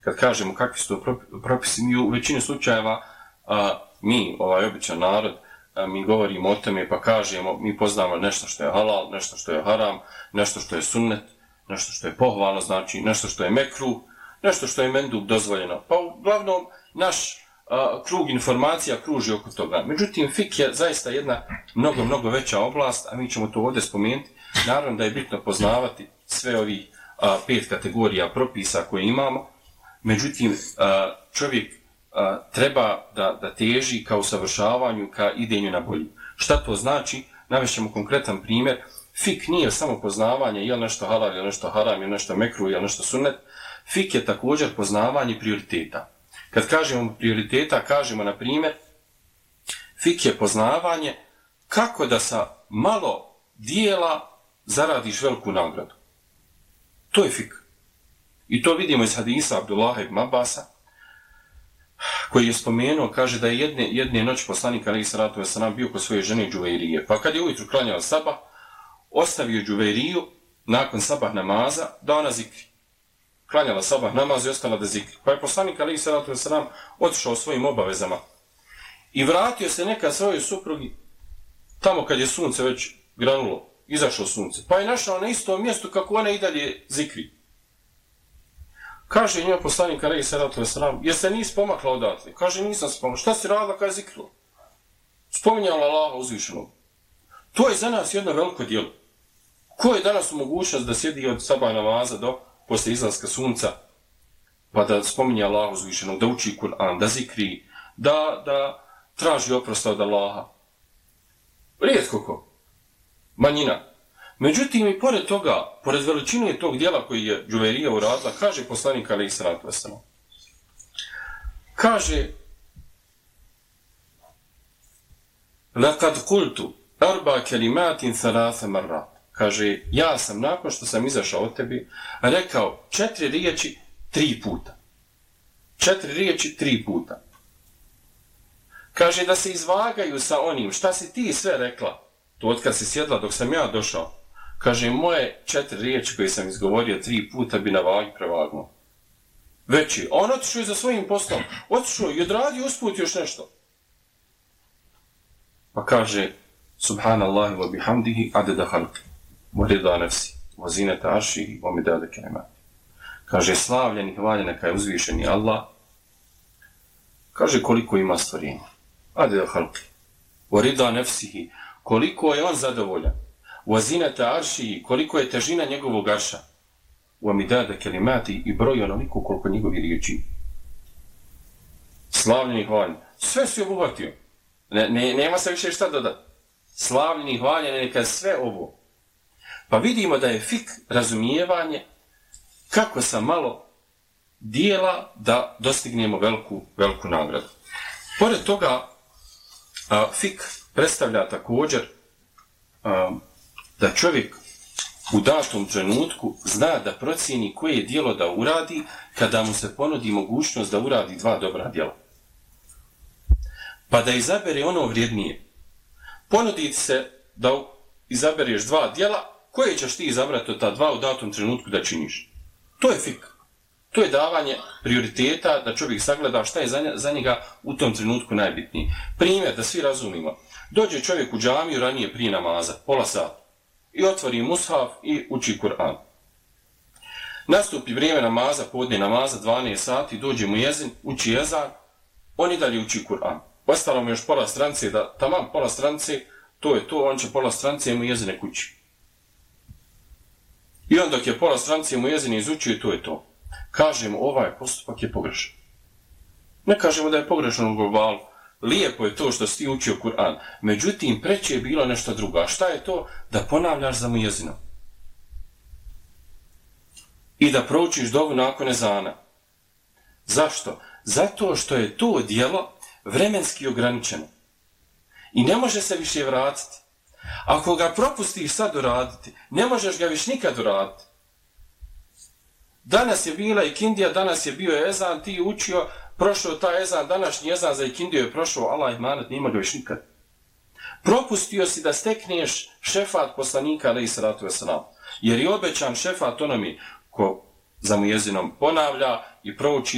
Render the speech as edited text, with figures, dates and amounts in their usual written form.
kad kažemo kakvi su to propisi, mi u većini slučajeva, mi, običan narod, mi govorimo o tome pa kažemo, mi poznamo nešto što je halal, nešto što je haram, nešto što je sunnet, nešto što je pohvalno, znači nešto što je mekruh, nešto što je mendub dozvoljeno. Pa uglavnom naš krug informacija kruži oko toga. Međutim, fik je zaista jedna mnogo veća oblast, a mi ćemo to ovdje spomenuti. Naravno da je bitno poznavati sve ovih 5 kategorija propisa koje imamo. Međutim, čovjek treba da teži ka usavršavanju, ka idenju na bolje. Šta to znači? Navešćemo konkretan primjer. Fik nije samo poznavanje je li nešto halal, je li nešto haram, je li nešto mekruh, je li nešto sunnet. Fik je također poznavanje prioriteta. Kad kažemo prioriteta, kažemo na primjer, fik je poznavanje kako da sa malo dijela zaradiš veliku nagradu. To je fik. I to vidimo iz hadisa Abdullaha ibn Abbasa, koji je spomenuo, kaže da je jedne noći poslanik alejhi salatu vesselam bio kod svoje žene Džuvejrije. Pa kad je ujutru klanjao sabah, ostavio Džuvejriju nakon sabah namaza da ona zikri. Klanjala sabah namaz i ostala da zikri. Pa je poslanik alejhi salatu vesselam otišao svojim obavezama i vratio se nekad svojoj suprugi tamo kad je sunce već granulo, izašlo sunce. Pa je našao na istom mjestu kako ona i dalje zikri. Kaže njoj poslanik alejhi salatu vesselam, jer se nisi pomakla odatle? Kaže, nisam se pomakla. Šta si radila kada je zikrila? Spominjala Allaha uzvišenog. To je za nas jedno veliko djelo. Ko je danas u mogućnost da sjedi od sabah namaza do poslije izlaska sunca, pa da spominje Allaha uzvišenog, da uči Kur'an, da zikri, da traži oprosta od Allaha? Rijetko ko. Manjina. Međutim, i pored toga, pored veličine tog dijela koji je Džuvejrija uradila, kaže poslanik alejhi salatu vesselam. Kaže, laqad qultu arba kalimatin thalatha marrat. Kaže, ja sam nakon što sam izašao od tebi rekao 4 riječi 3 puta. 4 riječi 3 puta. Kaže da se izvagaju sa onim šta si ti sve rekla, to otkad si sjedla dok sam ja došao. Kaže, moje 4 riječi koje sam izgovorio 3 puta bi na vagi prevagnuo. Veći. On otišao je za svojim poslom. Otišao i odradio usput još nešto. Pa kaže, subhanallahi wa bihamdihi adada halki, wa rida nafsi, wa zinata aršihi, wa midada kalimati. Kaže, slavljen i hvaljen neka je uzvišeni Allah. Kaže, koliko ima stvorenja. Adada halki, wa rida nafsihi, koliko je on zadovoljan. Wazinata arši, koliko je težina njegovog arša. Wa midada kalimati, i broj onoliko koliko njegovi riječi. Slavljen i hvaljen. Sve si obuhvatio. Nema se više šta dodati. Slavljen i hvaljen, neka sve ovo. Pa vidimo da je fik razumijevanje kako sa malo dijela da dostignemo veliku nagradu. Pored toga, fik predstavlja također da čovjek u datom trenutku zna da procijeni koje djelo da uradi kada mu se ponudi mogućnost da uradi 2 dobra djela. Pa da izabere ono vrijednije. Ponudi se da izabereš 2 djela, koje ćeš ti izabrati od ta 2 u datom trenutku da činiš. To je fik. To je davanje prioriteta da čovjek sagleda šta je za njega u tom trenutku najbitnije. Primjer, da svi razumimo. Dođe čovjek u džamiju ranije prije namaza, pola sata, i otvori mushaf i uči Kur'an. Nastupi vrijeme namaza, podne namaza, 12 sati, dođe mu jezin, uči ezan, on i dalje uči Kur'an. Ostalo mu još pola strance, da tamam pola strance, to je to, on će pola strance mu jezine kući. I on dok je pola strance mu jezine izučio, to je to. Kažemo, ovaj postupak je pogrešan. Ne kažemo da je pogrešan u globalu. Lijepo je to što si ti učio Kur'an. Međutim, preće je bilo nešto drugo. A šta je to? Da ponavljaš za mujezinom. I da proučiš dovu nakon ezana. Zašto? Zato što je to djelo vremenski ograničeno. I ne može se više vratiti. Ako ga propustiš sad uraditi, ne možeš ga više nikad uraditi. Danas je bila ikindija, danas je bio ezan, ti učio, prošao taj ezan, današnji ezan za ikindiju je prošao, Allah imanet, nima ga više nikad. Propustio si da stekneš šefat poslanika, alejhi salatu vesselam, jer je obećan šefat onome ko za mujezinom ponavlja i prouči